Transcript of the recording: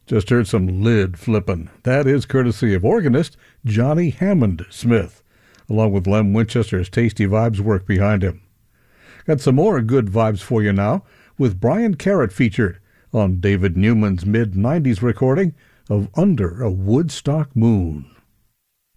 Just heard some lid flippin'. That is courtesy of organist Johnny Hammond Smith, along with Lem Winchester's Tasty Vibes work behind him. Got some more good vibes for you now, with Brian Carrot featured on David Newman's mid-90s recording of Under a Woodstock Moon.